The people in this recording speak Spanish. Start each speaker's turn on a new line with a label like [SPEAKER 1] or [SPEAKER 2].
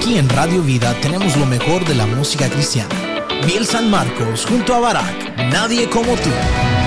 [SPEAKER 1] Aquí en Radio Vida tenemos lo mejor de la música cristiana. Biel San Marcos junto a Barak, nadie como tú.